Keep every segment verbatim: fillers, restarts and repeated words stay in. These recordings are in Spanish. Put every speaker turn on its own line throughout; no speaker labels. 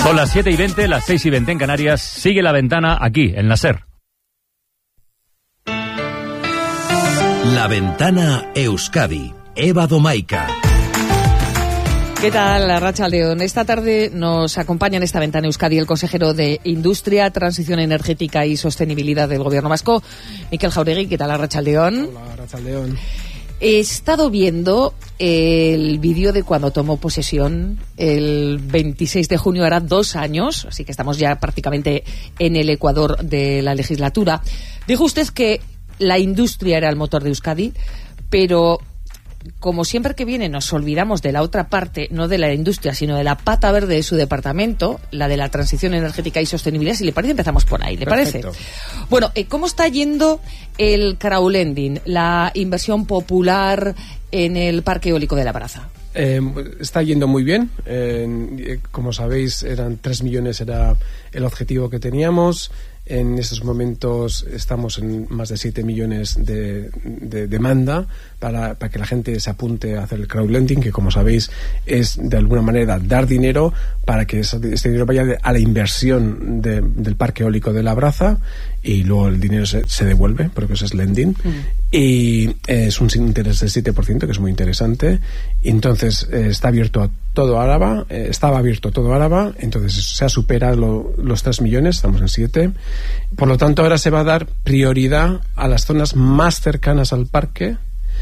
Son las siete y veinte, las seis y veinte en Canarias. Sigue La Ventana aquí, en la SER.
La Ventana Euskadi. Eva Domaica.
¿Qué tal, Arratsaldeon? Esta tarde nos acompaña en esta Ventana Euskadi el consejero de Industria, Transición Energética y Sostenibilidad del Gobierno Vasco, Mikel Jauregui. ¿Qué tal, Arratsaldeon?
Hola, Arratsaldeon.
He estado viendo el vídeo de cuando tomó posesión el veintiséis de junio, hará dos años, así que estamos ya prácticamente en el ecuador de la legislatura. Dijo usted que la industria era el motor de Euskadi, pero como siempre que viene nos olvidamos de la otra parte, no de la industria, sino de la pata verde de su departamento, la de la transición energética y sostenibilidad. Si le parece, empezamos por ahí, ¿le Perfecto. parece? Bueno, ¿cómo está yendo el crowdlending, la inversión popular en el parque eólico de Labraza?
Eh, está yendo muy bien. Eh, como sabéis, eran tres millones era el objetivo que teníamos. En estos momentos estamos en más de siete millones de, de demanda para, para que la gente se apunte a hacer el crowdlending, que como sabéis es de alguna manera dar dinero para que este dinero vaya a la inversión de, del parque eólico de Labraza, y luego el dinero se, se devuelve, porque eso es lending. Mm. Y es un interés del siete por ciento, que es muy interesante. Entonces eh, está abierto a todo Álava, eh, estaba abierto todo Álava, entonces se ha superado los tres millones, estamos en siete. Por lo tanto, ahora se va a dar prioridad a las zonas más cercanas al parque,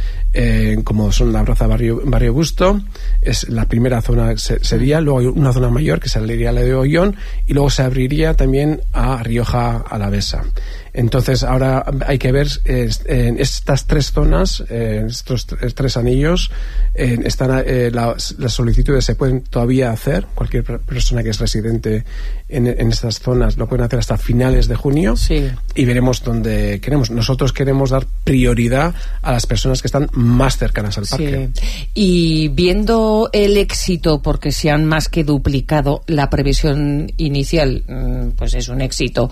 eh, como son Labraza, Barrio, Barrio Busto, es la primera zona se, sería, luego hay una zona mayor que sería la de Ollón, y luego se abriría también a Rioja Alavesa. Entonces ahora hay que ver eh, en estas tres zonas, eh, estos tres anillos, eh, están eh, las, las solicitudes se pueden todavía hacer. Cualquier persona que es residente en, en estas zonas lo pueden hacer hasta finales de junio.
Sí.
Y veremos dónde queremos. Nosotros queremos dar prioridad a las personas que están más cercanas al parque.
Sí. Y viendo el éxito, porque se han más que duplicado la previsión inicial, pues es un éxito.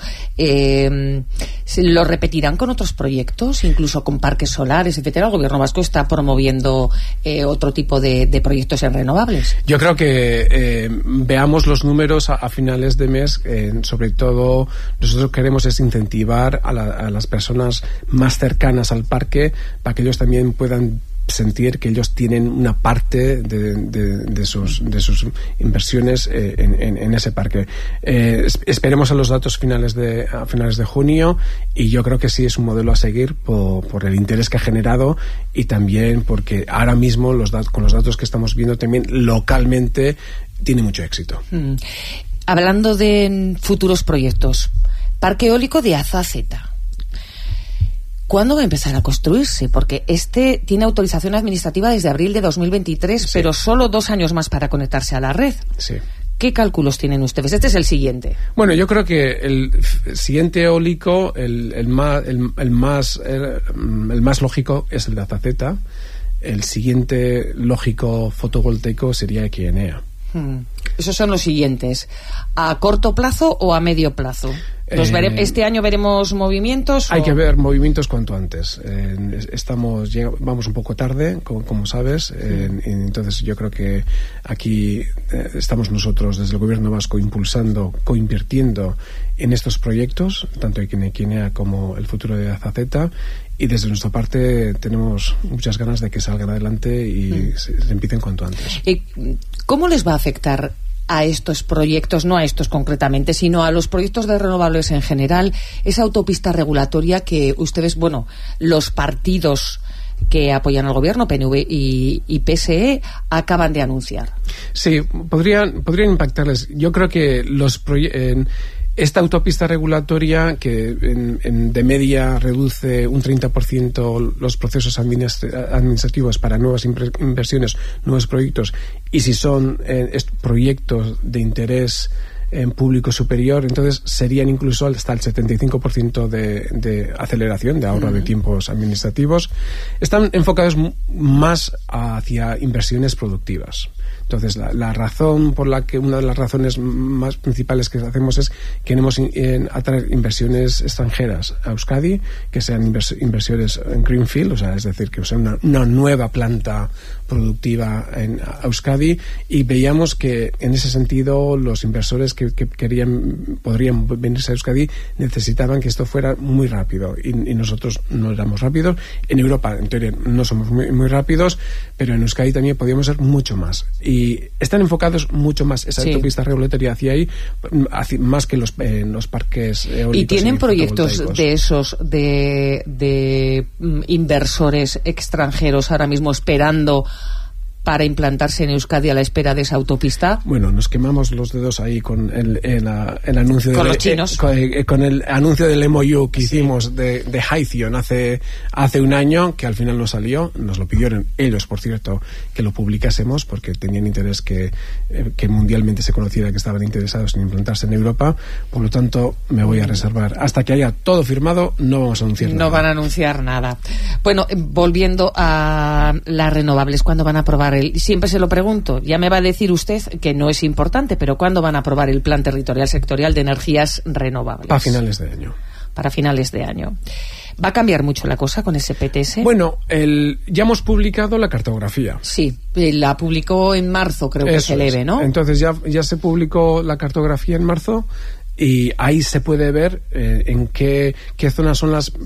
Eh, ¿Lo repetirán con otros proyectos, incluso con parques solares, etcétera? El gobierno vasco está promoviendo eh, otro tipo de, de proyectos en renovables.
Yo creo que eh, veamos los números a, a finales de mes. Eh, sobre todo, nosotros queremos es incentivar a, la, a las personas más cercanas al parque para que ellos también puedan sentir que ellos tienen una parte de, de, de, sus, de sus inversiones eh, en, en, en ese parque. Eh, esperemos a los datos finales de, a finales de junio, y yo creo que sí es un modelo a seguir por, por el interés que ha generado, y también porque ahora mismo los dat- con los datos que estamos viendo también localmente tiene mucho éxito.
Mm. Hablando de futuros proyectos, parque eólico de Azazeta, ¿cuándo va a empezar a construirse? Porque este tiene autorización administrativa desde abril de dos mil veintitrés, sí, pero solo dos años más para conectarse a la red.
Sí.
¿Qué cálculos tienen ustedes? Este es el siguiente.
Bueno, yo creo que el siguiente eólico, el, el, más, el, el, más, el, el más lógico es el de Azazeta. El siguiente lógico fotovoltaico sería Equienea.
Hmm. Esos son los siguientes. ¿A corto plazo o a medio plazo? Los vere- eh, ¿Este año veremos movimientos?
Hay
o?
que ver movimientos cuanto antes. Eh, estamos lleg- vamos un poco tarde, como, como sabes. Eh, y entonces yo creo que aquí eh, estamos nosotros desde el Gobierno vasco impulsando, coinvirtiendo en estos proyectos, tanto en Equinea como el futuro de Azazeta. Y desde nuestra parte tenemos muchas ganas de que salgan adelante y mm. se, se empiecen cuanto antes.
¿Y cómo les va a afectar a estos proyectos, no a estos concretamente, sino a los proyectos de renovables en general, esa autopista regulatoria que ustedes, bueno, los partidos que apoyan al gobierno, P N V y, y P S E, acaban de anunciar?
Sí, podrían, podrían impactarles. Yo creo que los proyectos... Esta autopista regulatoria, que en, en, de media reduce un treinta por ciento los procesos administrativos para nuevas inversiones, nuevos proyectos, y si son eh, proyectos de interés en público superior, entonces serían incluso hasta el setenta y cinco por ciento de, de aceleración, de ahorro uh-huh. de tiempos administrativos. Están enfocados más hacia inversiones productivas. Entonces, la, la razón por la que, una de las razones más principales que hacemos es que queremos in, atraer inversiones extranjeras a Euskadi, que sean invers, inversiones en greenfield, o sea, es decir, que sea una, una nueva planta productiva en Euskadi, y veíamos que en ese sentido los inversores que, que querían podrían venirse a Euskadi necesitaban que esto fuera muy rápido, y, y nosotros no éramos rápidos. En Europa, en teoría, no somos muy, muy rápidos, pero en Euskadi también podíamos ser mucho más, y están enfocados mucho más esa
sí.
autopista regulatoria hacia ahí, hacia, más que los, eh, los parques eólicos.
¿Y tienen
y
proyectos de esos de, de mm, inversores extranjeros ahora mismo esperando para implantarse en Euskadi a la espera de esa autopista?
Bueno, nos quemamos los dedos ahí con el, el, el anuncio
con
de,
los chinos.
Eh, con, eh, con el anuncio del M O U que hicimos sí. de, de Hythion hace, hace un año, que al final no salió. Nos lo pidieron ellos, por cierto, que lo publicásemos, porque tenían interés que, eh, que mundialmente se conociera que estaban interesados en implantarse en Europa. Por lo tanto, me voy a reservar. Hasta que haya todo firmado, no vamos a anunciar
no
nada.
No van a anunciar nada. Bueno, volviendo a las renovables, ¿cuándo van a aprobar? El, siempre se lo pregunto, ya me va a decir usted que no es importante, pero ¿cuándo van a aprobar el Plan Territorial Sectorial de Energías Renovables?
A finales de año.
Para finales de año. ¿Va a cambiar mucho la cosa con ese P T S?
Bueno, el, ya hemos publicado la cartografía.
Sí, la publicó en marzo, creo que
Eso
se leve, ¿no?
Entonces ya, ya se publicó la cartografía en marzo, y ahí se puede ver eh, en qué, qué zonas son las